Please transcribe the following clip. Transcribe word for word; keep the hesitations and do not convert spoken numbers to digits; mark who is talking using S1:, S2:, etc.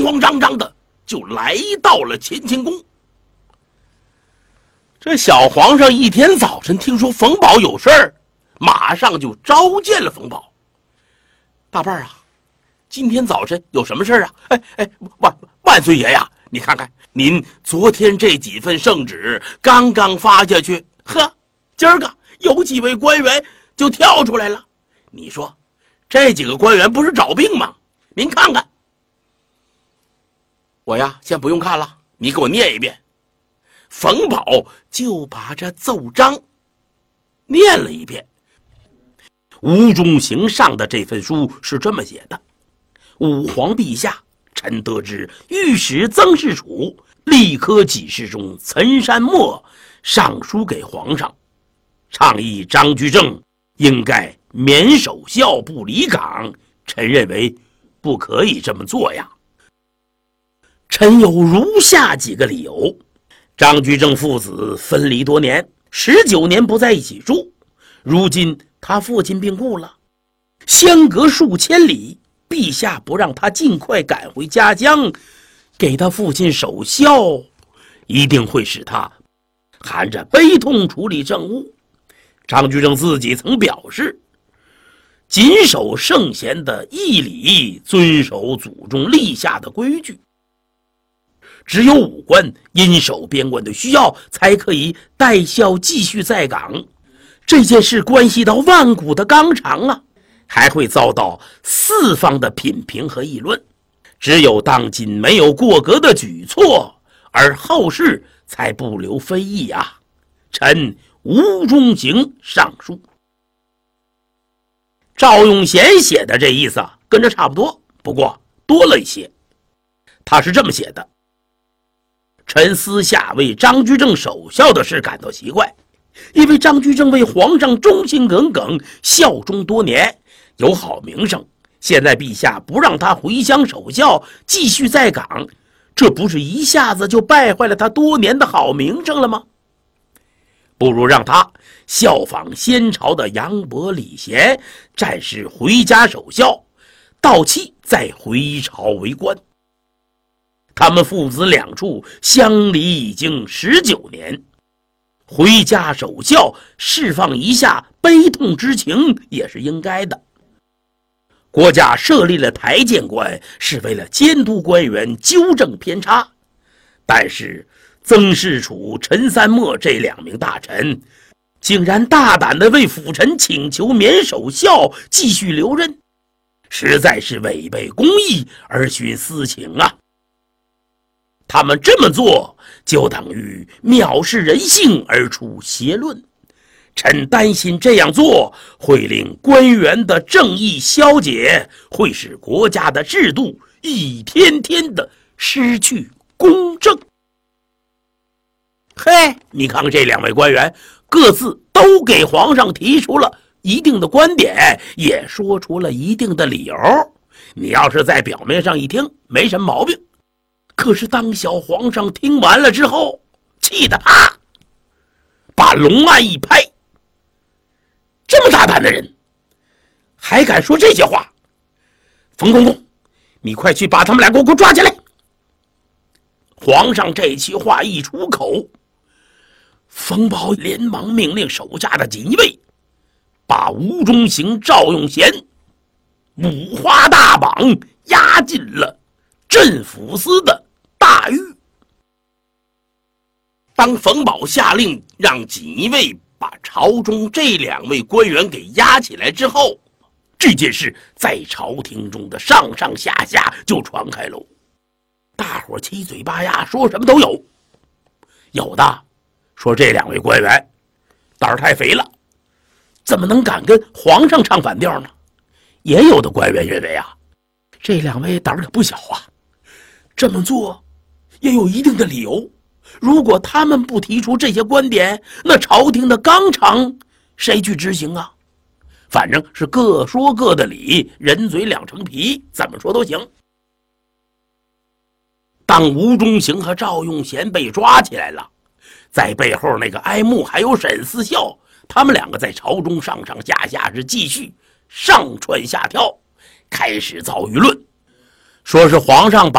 S1: 慌张张的就来到了乾清宫。这小皇上一天早晨听说冯保有事儿，马上就召见了冯保。大伴儿啊，今天早晨有什么事儿啊？哎哎，万万岁爷呀，你看看您昨天这几份圣旨刚刚发下去，呵，今儿个有几位官员就跳出来了。你说这几个官员不是找病吗？您看看。我呀，先不用看了，你给我念一遍。冯保就把这奏章念了一遍。吴中行上的这份书是这么写的：吾皇陛下，臣得知御史曾仕楚、吏科给事中岑山墨上书给皇上，倡议张居正应该免守孝不离岗。臣认为不可以这么做呀。臣有如下几个理由：张居正父子分离多年，十九年不在一起住，如今他父亲病故了，相隔数千里，陛下不让他尽快赶回家乡，给他父亲守孝，一定会使他含着悲痛处理政务。张居正自己曾表示，谨守圣贤的义理，遵守祖宗立下的规矩，只有武官因守边关的需要，才可以带孝继续在岗。这件事关系到万古的纲常啊，还会遭到四方的品评和议论。只有当今没有过格的举措，而后世才不留非议啊。臣吴中行上书。赵永贤写的这意思啊，跟这差不多，不过多了一些。他是这么写的：臣私下为张居正守孝的事感到奇怪，因为张居正为皇上忠心耿耿，效忠多年，有好名声。现在陛下不让他回乡守孝，继续在岗，这不是一下子就败坏了他多年的好名声了吗？不如让他效仿先朝的杨伯、李贤，暂时回家守孝，到期再回朝为官。他们父子两处相离已经十九年，回家守孝，释放一下悲痛之情也是应该的。国家设立了台谏官，是为了监督官员，纠正偏差。但是曾仕楚、陈三墨这两名大臣，竟然大胆地为辅臣请求免守孝，继续留任，实在是违背公义而徇私情啊！他们这么做，就等于藐视人性而出邪论。臣担心这样做会令官员的正义消解，会使国家的制度一天天的失去公正。嘿，你看看这两位官员，各自都给皇上提出了一定的观点，也说出了一定的理由。你要是在表面上一听，没什么毛病。可是当小皇上听完了之后，气得啪把龙案一拍，这么大胆的人还敢说这些话？冯公公，你快去把他们俩给我给我抓起来！皇上这句话一出口，冯保连忙命令手下的锦衣卫把吴中行、赵永贤五花大绑押进了镇抚司的大狱。当冯保下令让锦衣卫把朝中这两位官员给押起来之后，这件事在朝廷中的上上下下就传开喽。大伙七嘴八牙，说什么都有。有的说这两位官员胆儿太肥了，怎么能敢跟皇上唱反调呢？也有的官员认为啊，这两位胆儿可不小啊，这么做也有一定的理由。如果他们不提出这些观点，那朝廷的纲常谁去执行啊？反正是各说各的理，人嘴两成皮，怎么说都行。当吴中行和赵永贤被抓起来了，在背后那个哀慕还有沈思孝，他们两个在朝中上上下下是继续上蹿下跳，开始造舆论，说是皇上把